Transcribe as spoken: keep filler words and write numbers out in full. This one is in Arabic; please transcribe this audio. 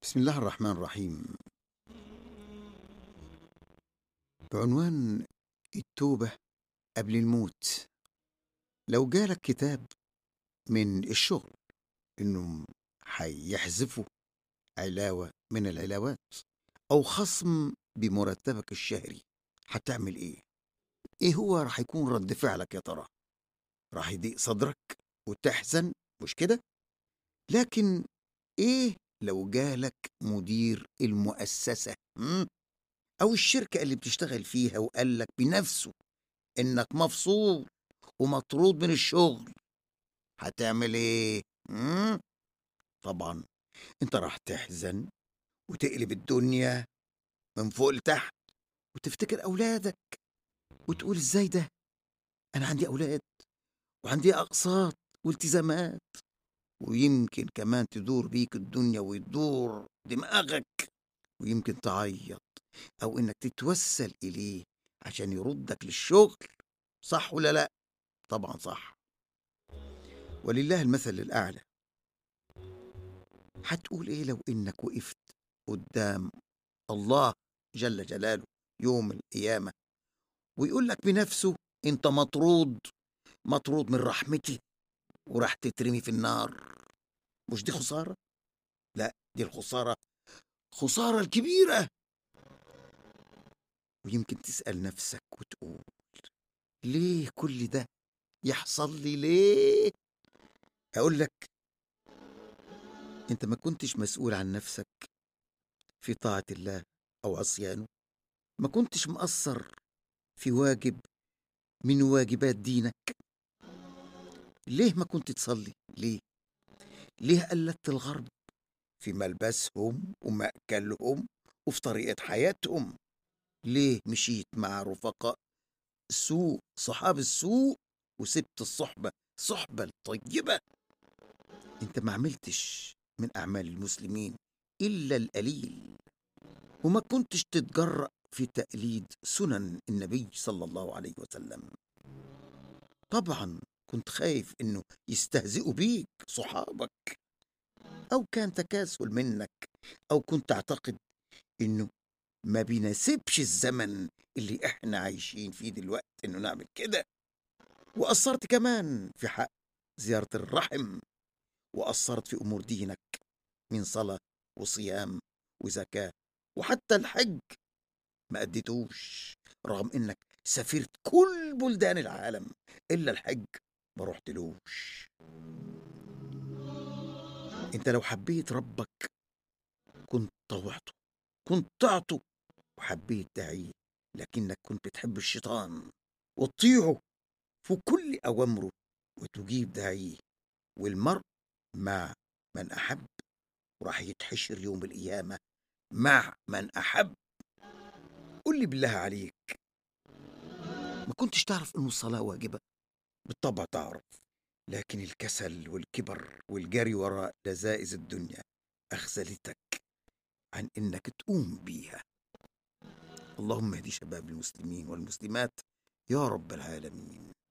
بسم الله الرحمن الرحيم. بعنوان التوبة قبل الموت. لو جالك كتاب من الشغل إنهم هيحذفوا علاوة من العلاوات أو خصم بمرتبك الشهري، هتعمل إيه؟ إيه هو راح يكون رد فعلك يا ترى؟ راح يضيق صدرك وتحزن، مش كده؟ لكن إيه لو جالك مدير المؤسسة م? أو الشركة اللي بتشتغل فيها وقال لك بنفسه إنك مفصول ومطرود من الشغل، هتعمل إيه؟ مم؟ طبعا أنت راح تحزن وتقلب الدنيا من فوق لتحت وتفتكر أولادك وتقول إزاي ده؟ أنا عندي أولاد وعندي أقساط والتزامات، ويمكن كمان تدور بيك الدنيا ويدور دماغك، ويمكن تعيط أو إنك تتوسل إليه عشان يردك للشغل. صح ولا لأ؟ طبعا صح، ولله المثل الأعلى. هتقول إيه لو إنك وقفت قدام الله جل جلاله يوم القيامة ويقول لك بنفسه أنت مطرود، مطرود من رحمتي وراح تترمي في النار؟ مش دي خسارة؟ لا، دي الخسارة، خسارة الكبيرة. ويمكن تسأل نفسك وتقول ليه كل ده يحصل لي ليه؟ أقول لك، أنت ما كنتش مسؤول عن نفسك في طاعة الله أو عصيانه، ما كنتش مقصر في واجب من واجبات دينك. ليه ما كنت تصلي؟ ليه؟ ليه قلدت الغرب في ملبسهم ومأكلهم وفي طريقة حياتهم؟ ليه مشيت مع رفقاء السوء، صحاب السوء، وسبت الصحبة، الصحبة الطيبة؟ انت ما عملتش من أعمال المسلمين إلا القليل، وما كنتش تتجرأ في تقليد سنن النبي صلى الله عليه وسلم. طبعا كنت خايف انه يستهزئوا بيك صحابك، أو كان تكاسل منك، أو كنت تعتقد إنه ما بيناسبش الزمن اللي إحنا عايشين فيه دلوقتي إنه نعمل كده. وقصرت كمان في حق زيارة الرحم، وقصرت في أمور دينك من صلاة وصيام وزكاة، وحتى الحج ما أديتوش، رغم إنك سافرت كل بلدان العالم إلا الحج ما رحتلوش. انت لو حبيت ربك كنت طوعته، كنت طعته وحبيت داعيه، لكنك كنت بتحب الشيطان وتطيعه في كل أوامره وتجيب داعيه. والمرء مع من أحب، وراح يتحشر يوم القيامة مع من أحب. قل لي بالله عليك، ما كنتش تعرف إنه الصلاة واجبة؟ بالطبع تعرف، لكن الكسل والكبر والجري وراء لذائذ الدنيا أخذلتك عن إنك تقوم بيها. اللهم اهدي شباب المسلمين والمسلمات يا رب العالمين.